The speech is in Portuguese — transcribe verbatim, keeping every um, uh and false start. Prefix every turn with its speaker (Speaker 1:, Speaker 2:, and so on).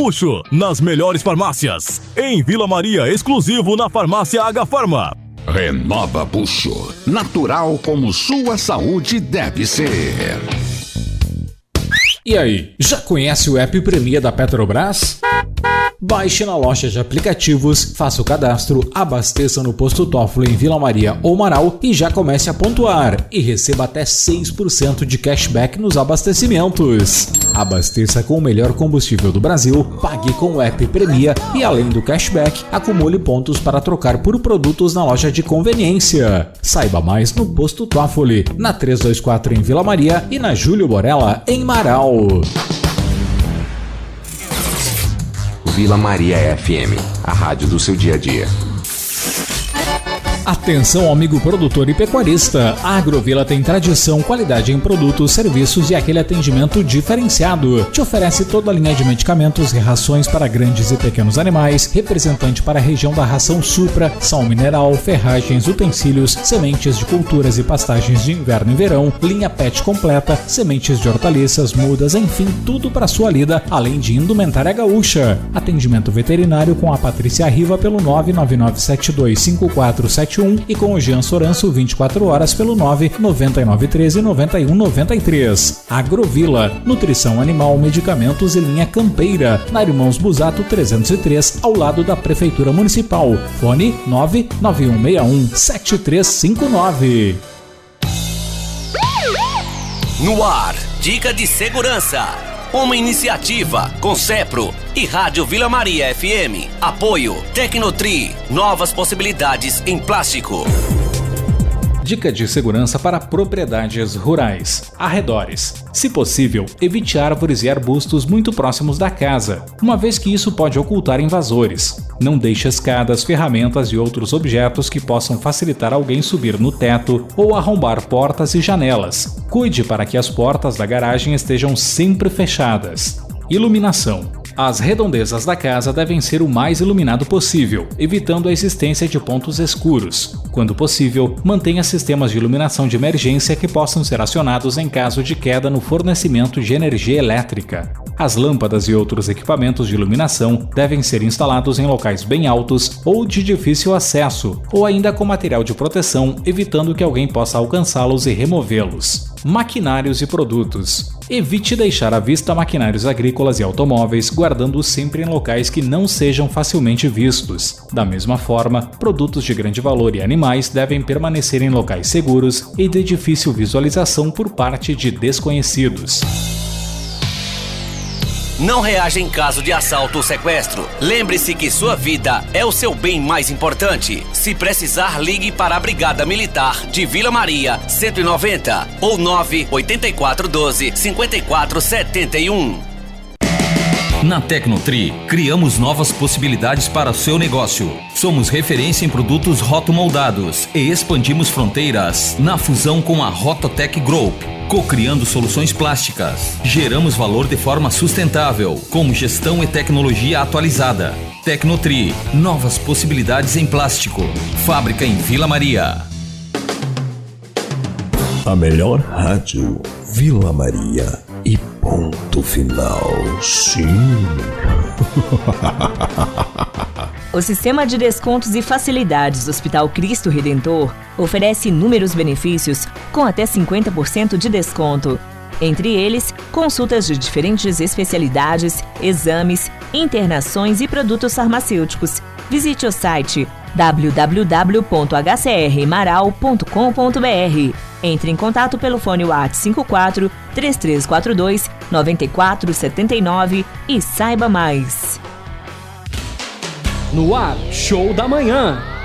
Speaker 1: Bucho, nas melhores farmácias. Em Vila Maria, exclusivo na farmácia H Farma.
Speaker 2: Renova Bucho, natural como sua saúde deve ser.
Speaker 3: E aí, já conhece o app Premia da Petrobras? Baixe na loja de aplicativos, faça o cadastro, abasteça no posto Toffoli em Vila Maria ou Marau e já comece a pontuar e receba até seis por cento de cashback nos abastecimentos. Abasteça com o melhor combustível do Brasil, pague com o app Premia e além do cashback, acumule pontos para trocar por produtos na loja de conveniência. Saiba mais no posto Toffoli, na trezentos e vinte e quatro em Vila Maria e na Júlio Borella em Marau.
Speaker 4: Vila Maria F M, a rádio do seu dia a dia.
Speaker 3: Atenção, amigo produtor e pecuarista. A Agrovila tem tradição, qualidade em produtos, serviços e aquele atendimento diferenciado. Te oferece toda a linha de medicamentos e rações para grandes e pequenos animais, representante para a região da ração Supra, sal mineral, ferragens, utensílios, sementes de culturas e pastagens de inverno e verão, linha pet completa, sementes de hortaliças, mudas, enfim, tudo para sua lida, além de indumentária gaúcha. Atendimento veterinário com a Patrícia Riva pelo nove nove nove sete dois cinco quatro sete um e com o Jean Soranço vinte e quatro horas pelo nove nove nove um três nove um nove três. Agrovila, nutrição animal, medicamentos e linha campeira, na Irmãos Busato trezentos e três, ao lado da Prefeitura Municipal. Fone nove nove um seis um sete três cinco nove.
Speaker 5: No ar, dica de segurança. Uma iniciativa com Cepro e Rádio Vila Maria F M. Apoio Tecnotri. Novas possibilidades em plástico.
Speaker 3: Dica de segurança para propriedades rurais. Arredores. Se possível, evite árvores e arbustos muito próximos da casa, uma vez que isso pode ocultar invasores. Não deixe escadas, ferramentas e outros objetos que possam facilitar alguém subir no teto ou arrombar portas e janelas. Cuide para que as portas da garagem estejam sempre fechadas. Iluminação. As redondezas da casa devem ser o mais iluminado possível, evitando a existência de pontos escuros. Quando possível, mantenha sistemas de iluminação de emergência que possam ser acionados em caso de queda no fornecimento de energia elétrica. As lâmpadas e outros equipamentos de iluminação devem ser instalados em locais bem altos ou de difícil acesso, ou ainda com material de proteção, evitando que alguém possa alcançá-los e removê-los. Maquinários e produtos. Evite deixar à vista maquinários agrícolas e automóveis, guardando-os sempre em locais que não sejam facilmente vistos. Da mesma forma, produtos de grande valor e animais devem permanecer em locais seguros e de difícil visualização por parte de desconhecidos.
Speaker 5: Não reaja em caso de assalto ou sequestro. Lembre-se que sua vida é o seu bem mais importante. Se precisar, ligue para a Brigada Militar de Vila Maria cento e noventa ou nove oito quatro um dois cinco quatro sete um.
Speaker 6: Na Tecnotri, criamos novas possibilidades para o seu negócio. Somos referência em produtos rotomoldados e expandimos fronteiras na fusão com a Rototec Group, co-criando soluções plásticas. Geramos valor de forma sustentável, com gestão e tecnologia atualizada. Tecnotri, novas possibilidades em plástico. Fábrica em Vila Maria.
Speaker 7: A melhor rádio, Vila Maria. E ponto final. Sim.
Speaker 8: O Sistema de Descontos e Facilidades do Hospital Cristo Redentor oferece inúmeros benefícios com até cinquenta por cento de desconto. Entre eles, consultas de diferentes especialidades, exames, internações e produtos farmacêuticos. Visite o site w w w ponto h c r marau ponto com ponto b r. Entre em contato pelo fone WhatsApp cinco quatro três três quatro dois nove quatro sete nove e saiba mais.
Speaker 9: No ar, Show da Manhã.